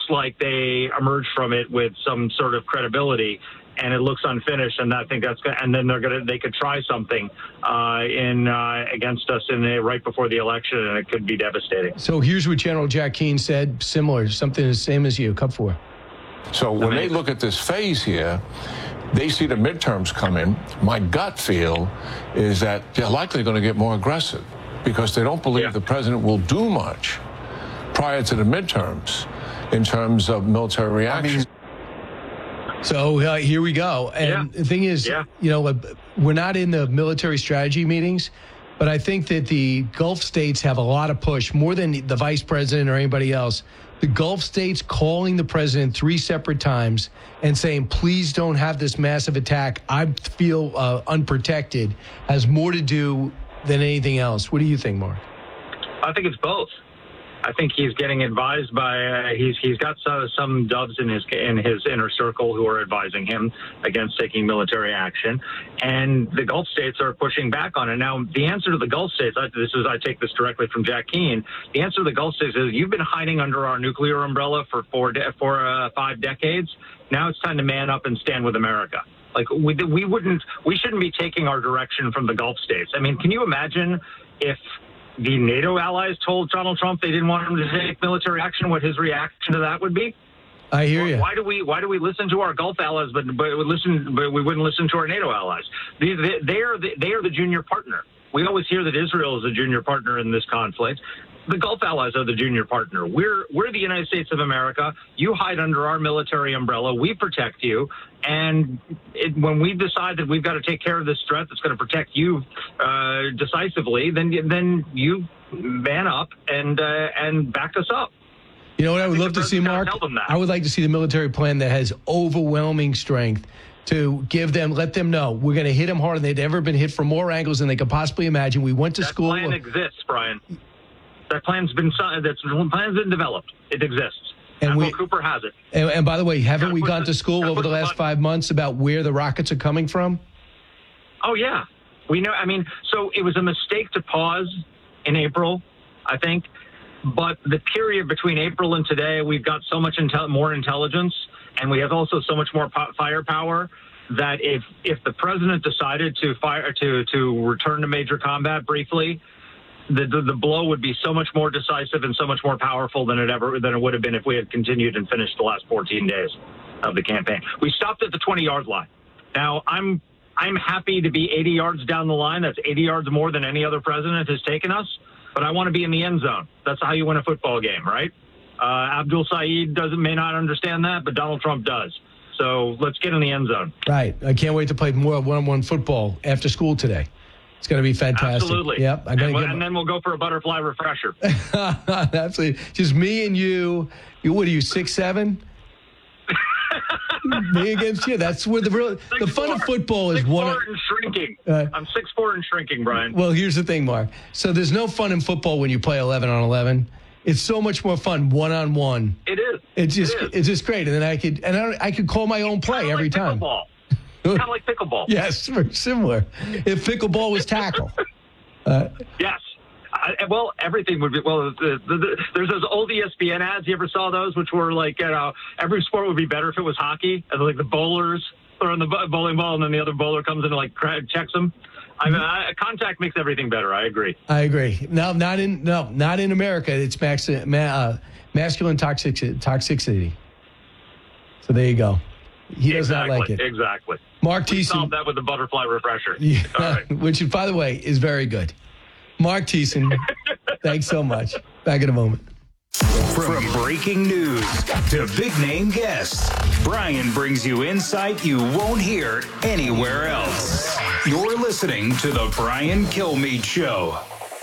looks like they emerge from it with some sort of credibility, and it looks unfinished, and I think that's good. And then they could try something against us right before the election, and it could be devastating. So here's what General Jack Keane said, similar, something the same as you, Cup 4. So when they look at this phase here, they see the midterms come in. My gut feel is that they're likely going to get more aggressive because they don't believe the president will do much prior to the midterms in terms of military reaction. So here we go. And the thing is, we're not in the military strategy meetings, but I think that the Gulf states have a lot of push, more than the vice president or anybody else. The Gulf states calling the president 3 separate times and saying, please don't have this massive attack. I feel unprotected, has more to do than anything else. What do you think, Mark? I think it's both. I think he's getting advised by he's got some doves in his inner circle who are advising him against taking military action, and the Gulf states are pushing back on it. Now, the answer to the Gulf states, I take this directly from Jack Keane. The answer to the Gulf states is you've been hiding under our nuclear umbrella for 5 decades. Now it's time to man up and stand with America. Like we shouldn't be taking our direction from the Gulf states. I mean, can you imagine if the NATO allies told Donald Trump they didn't want him to take military action, what his reaction to that would be? I hear you. Why do we listen to our Gulf allies, but we wouldn't listen to our NATO allies? They are the junior partner. We always hear that Israel is a junior partner in this conflict. The Gulf allies are the junior partner. We're the United States of America. You hide under our military umbrella. We protect you. And when we decide that we've got to take care of this threat that's going to protect you decisively, then you man up and back us up. You know what I would love to see, Mark? I would like to see the military plan that has overwhelming strength to give them, let them know we're going to hit them harder than they've ever been hit from more angles than they could possibly imagine. We went to school. That plan exists, Brian. That plan's been developed. It exists. And Admiral Cooper has it. And by the way, haven't we gone to school over the last 5 months about where the rockets are coming from? Oh, yeah. We know. I mean, so it was a mistake to pause in April, I think. But the period between April and today, we've got so much more intelligence, and we have also so much more firepower that if the president decided to return to major combat briefly, the blow would be so much more decisive and so much more powerful than it would have been if we had continued and finished the last 14 days of the campaign. We stopped at the 20-yard line. Now, I'm happy to be 80 yards down the line. That's 80 yards more than any other president has taken us. But I want to be in the end zone. That's how you win a football game, right? Abdul Saeed may not understand that, but Donald Trump does. So let's get in the end zone. Right. I can't wait to play more one-on-one football after school today. It's going to be fantastic. Absolutely. Yep. And then we'll go for a butterfly refresher. Absolutely. Just me and you. What are you, 6'7"? Me against you. That's where the fun of football is. 6'4" and shrinking. I'm 6'4" and shrinking, Brian. Well, here's the thing, Mark. So there's no fun in football when you play 11 on 11. It's so much more fun one-on-one. It is. It's just great. And then I could call my own play every time. Kind of like pickleball. Yes, very similar. If pickleball was tackle. Yes. Well, everything would be. Well, there's those old ESPN ads. You ever saw those, which were like, every sport would be better if it was hockey. And like the bowlers throwing the bowling ball, and then the other bowler comes in and like checks them. I mean, contact makes everything better. I agree. No, not in America. It's masculine toxicity. So there you go. He does not like it. Exactly. Mark Thiessen. Solved that with the butterfly refresher. Yeah, all right. Which, by the way, is very good. Mark Thiessen, thanks so much. Back in a moment. From breaking news to big-name guests, Brian brings you insight you won't hear anywhere else. You're listening to The Brian Kilmeade Show.